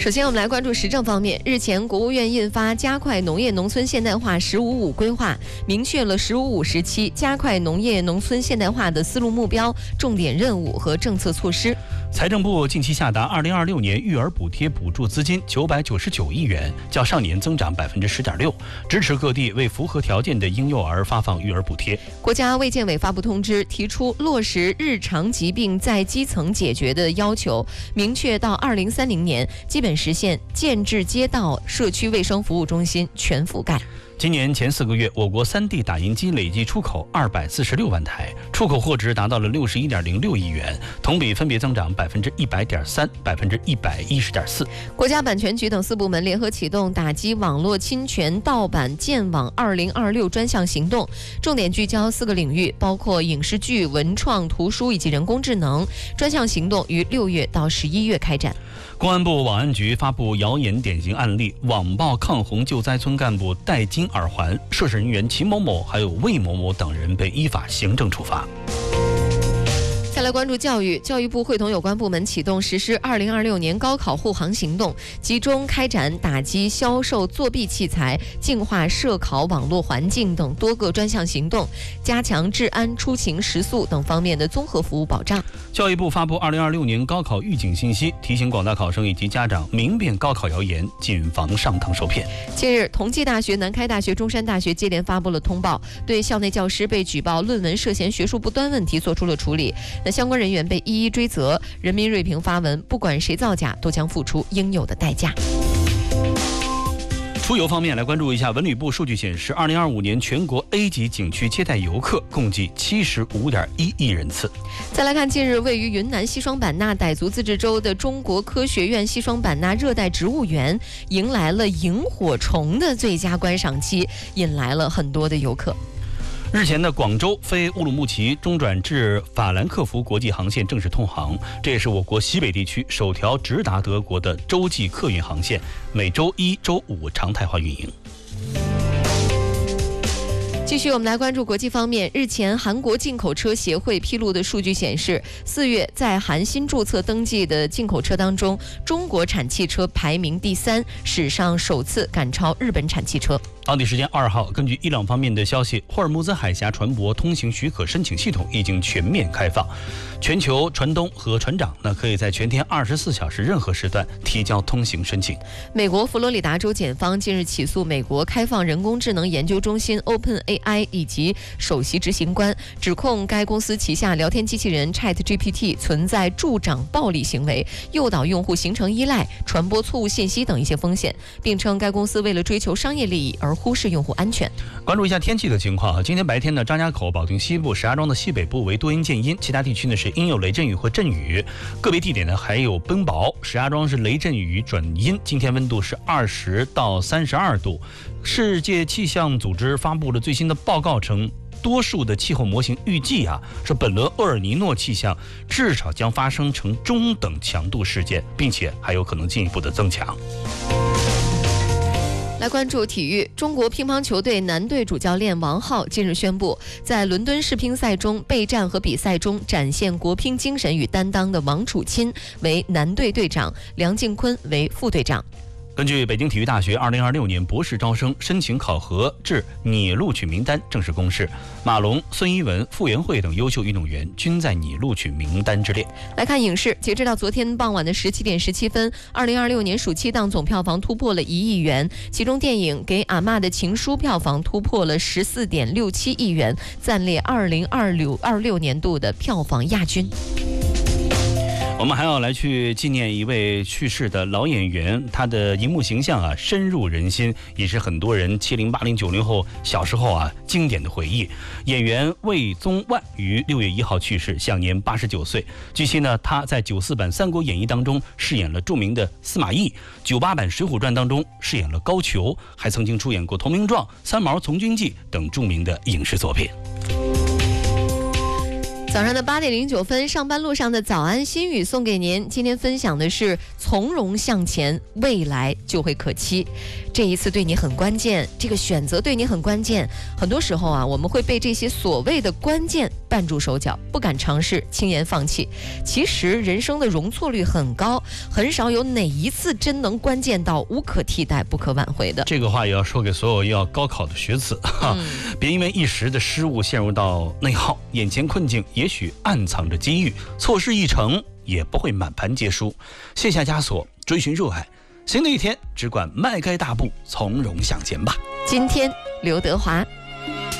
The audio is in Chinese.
首先，我们来关注时政方面。日前，国务院印发《加快农业农村现代化“十五五”规划》，明确了“十五五”时期加快农业农村现代化的思路目标、重点任务和政策措施。 财政部近期下达2026年育儿补贴补助资金999亿元，较上年增长10.6%，支持各地为符合条件的婴幼儿发放育儿补贴。 国家卫健委发布通知，提出落实日常疾病在基层解决的要求，明确到2030年基本实现建制街道社区卫生服务中心全覆盖。 今年前4个月，我国3D 打印机累计出口246万台，出口货值达到了61.06亿元，同比分别增长100.3%、110.4%。 国家版权局等4部门联合启动打击网络侵权盗版建网2026专项行动，重点聚焦4个领域，包括影视剧、文创、图书以及人工智能。专项行动于6月到11月开展。 公安部网安局发布谣言典型案例，网曝抗洪救灾村干部戴金耳环，涉事人员秦某某还有魏某某等人被依法行政处罚。 再来关注教育，教育部会同有关部门启动实施2026年高考护航行动，集中开展打击销售作弊器材、净化涉考网络环境等多个专项行动，加强治安、出勤、食宿等方面的综合服务保障。 教育部发布2026年高考预警信息，提醒广大考生以及家长明辨高考谣言，谨防上当受骗。 近日，同济大学、南开大学、中山大学接连发布了通报，对校内教师被举报论文涉嫌学术不端问题作出了处理。相关人员被一一追责。人民锐评发文，不管谁造假，都将付出应有的代价。 出游方面，来关注一下文旅部数据显示，2025年全国 A 级景区接待游客共计75.1亿人次。 再来看，近日位于云南西双版纳傣族自治州的中国科学院西双版纳热带植物园迎来了萤火虫的最佳观赏期，引来了很多的游客。 日前的广州飞乌鲁木齐中转至法兰克福国际航线正式通航，这也是我国西北地区首条直达德国的洲际客运航线，每周1、周5常态化运营。 继续，我们来关注国际方面。日前，韩国进口车协会披露的数据显示，4月在韩新注册登记的进口车当中，中国产汽车排名第3，史上首次赶超日本产汽车。 当地时间2号，根据伊朗方面的消息，霍尔木兹海峡船舶通行许可申请系统已经全面开放，全球船东和船长可以在全天24小时任何时段提交通行申请。 美国佛罗里达州检方近日起诉美国开放人工智能研究中心 OpenAI 以及首席执行官，指控该公司旗下聊天机器人 ChatGPT 存在助长暴力行为、诱导用户形成依赖、传播错误信息等一些风险，并称该公司为了追求商业利益而忽视用户安全。 关注一下天气的情况。今天白天呢，张家口、保定西部、石家庄的西北部为多云见阴，其他地区呢是阴有雷阵雨或阵雨，个别地点呢还有奔雹。石家庄是雷阵雨转阴，今天温度是20到32度。世界气象组织发布了最新的报告称，多数的气候模型预计说本轮厄尔尼诺气象至少将发生成中等强度事件，并且还有可能进一步的增强。 来关注体育，中国乒乓球队男队主教练王皓近日宣布，在伦敦世乒赛中备战和比赛中展现国乒精神与担当的王楚钦为男队队长，梁靖昆为副队长。 根据北京体育大学2026年博士招生申请考核至拟录取名单正式公示，马龙、孙一文、傅园慧等优秀运动员均在拟录取名单之列。 来看影视，截止到昨天傍晚的17点17分，2026年暑期档总票房突破了1亿元，其中电影《给阿嬷的情书》票房突破了14.67亿元，暂列2026年度的票房亚军。 我们还要来去纪念一位去世的老演员，他的荧幕形象深入人心，也是很多人70、80、90后小时候经典的回忆。演员魏宗万于6月1号去世，享年89岁。据悉呢，他在94版《三国演义》当中饰演了著名的司马懿，98版《水浒传》当中饰演了高俅，还曾经出演过《投名状》《三毛从军记》等著名的影视作品。 早上的8点09分，上班路上的早安心语送给您。今天分享的是从容向前，未来就会可期。这一次对你很关键，这个选择对你很关键。很多时候我们会被这些所谓的关键绊绊住手脚，不敢尝试，轻言放弃。其实人生的容错率很高，很少有哪一次真能关键到无可替代、不可挽回的。 这个话也要说给所有要高考的学子哈，别因为一时的失误陷入到内耗，眼前困境也许暗藏着机遇，错失一成也不会满盘皆输。卸下枷锁，追寻热爱，新的一天只管迈开大步，从容向前吧。 今天刘德华。